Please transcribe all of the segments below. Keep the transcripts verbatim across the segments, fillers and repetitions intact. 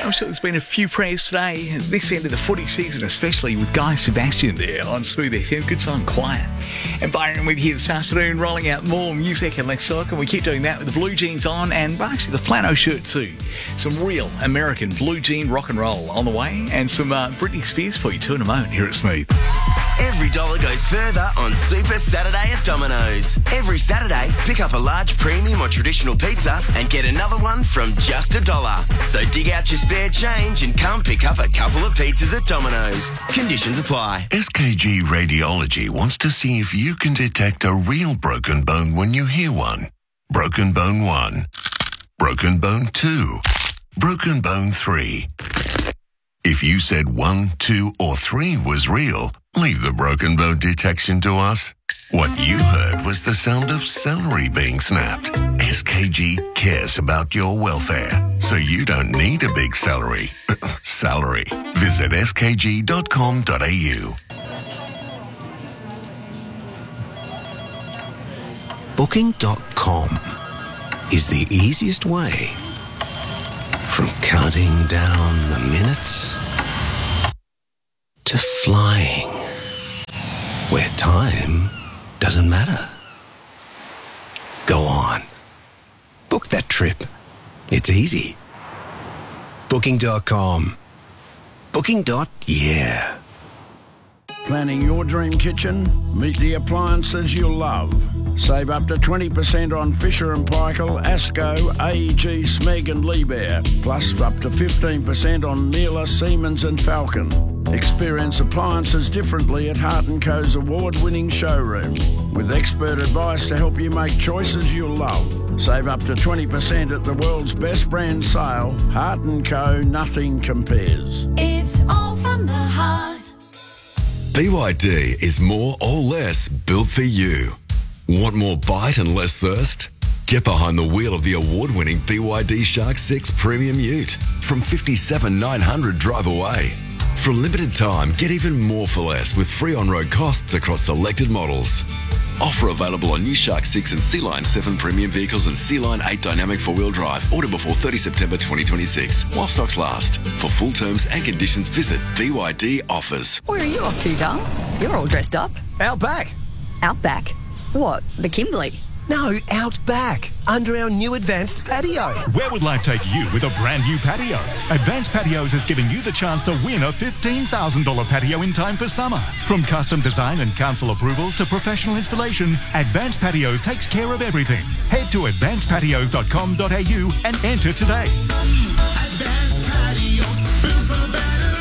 I'm sure there's been a few prayers today at this end of the footy season, especially with Guy Sebastian there on Smooth F M. Good song, Quiet. And Byron with you this afternoon, rolling out more music and less talk, and we keep doing that with the blue jeans on and actually the flannel shirt too. Some real American blue jean rock and roll on the way, and some uh, Britney Spears for you too in a moment here at Smooth. Every dollar goes further on Super Saturday at Domino's. Every Saturday, pick up a large premium or traditional pizza and get another one from just a dollar. So dig out your spare change and come pick up a couple of pizzas at Domino's. Conditions apply. S K G Radiology wants to see if you can detect a real broken bone when you hear one. Broken bone one. Broken bone two. Broken bone three. If you said one, two, or three was real, leave the broken bone detection to us. What you heard was the sound of celery being snapped. S K G cares about your welfare, so you don't need a big celery. Salary. Visit s k g dot com dot a u. Booking dot com is the easiest way from counting down the minutes to flying where time doesn't matter. Go on. Book that trip. It's easy. Booking dot com. Booking. Yeah. Planning your dream kitchen? Meet the appliances you'll love. Save up to twenty percent on Fisher and Paykel, Asco, A E G, Smeg and Liebherr. Plus up to fifteen percent on Miele, Siemens and Falcon. Experience appliances differently at Hart and Co's award-winning showroom. With expert advice to help you make choices you'll love. Save up to twenty percent at the world's best brand sale. Hart and Co, nothing compares. It's all from the heart. B Y D is more or less built for you. Want more bite and less thirst? Get behind the wheel of the award-winning B Y D Shark six Premium Ute from fifty-seven thousand nine hundred drive away. For a limited time, get even more for less with free on-road costs across selected models. Offer available on new Shark six and Sea Line seven premium vehicles and Sea Line eight dynamic four-wheel drive. Order before thirtieth September twenty twenty-six while stocks last. For full terms and conditions, visit B Y D Offers. Where are you off to, Carl? You're all dressed up. Out back. Out back? What, the Kimberley? No, out back, under our new Advanced Patio. Where would life take you with a brand new patio? Advanced Patios is giving you the chance to win a fifteen thousand dollars patio in time for summer. From custom design and council approvals to professional installation, Advanced Patios takes care of everything. Head to advanced patios dot com dot a u and enter today. Advanced Patios, built for better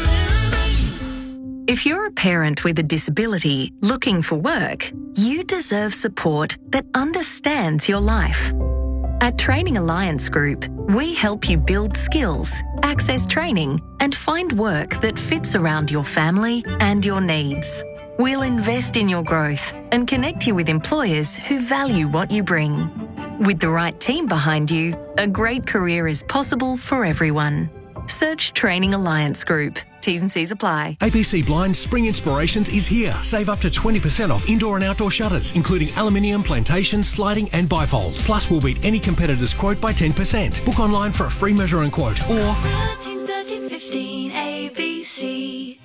living. If you're a parent with a disability looking for work, you deserve support that understands your life. At Training Alliance Group, we help you build skills, access training, and find work that fits around your family and your needs. We'll invest in your growth and connect you with employers who value what you bring. With the right team behind you, a great career is possible for everyone. Search Training Alliance Group. T's and C's apply. A B C Blinds Spring Inspirations is here. Save up to twenty percent off indoor and outdoor shutters, including aluminium, plantation, sliding and bifold. Plus, we'll beat any competitor's quote by ten percent. Book online for a free measure and quote or thirteen, thirteen, fifteen, A B C.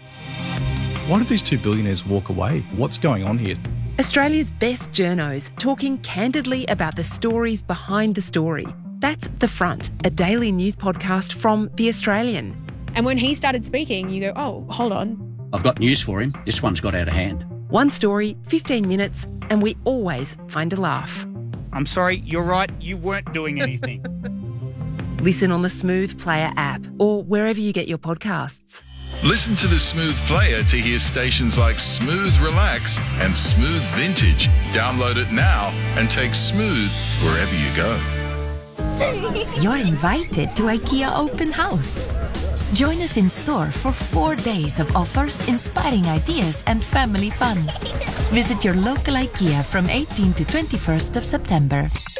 Why did these two billionaires walk away? What's going on here? Australia's best journos talking candidly about the stories behind the story. That's The Front, a daily news podcast from The Australian. And when he started speaking, you go, oh, hold on. I've got news for him. This one's got out of hand. One story, fifteen minutes, and we always find a laugh. I'm sorry, you're right, you weren't doing anything. Listen on the Smooth Player app or wherever you get your podcasts. Listen to the Smooth Player to hear stations like Smooth Relax and Smooth Vintage. Download it now and take Smooth wherever you go. You're invited to IKEA Open House. Join us in store for four days of offers, inspiring ideas and family fun. Visit your local IKEA from eighteenth to twenty-first of September.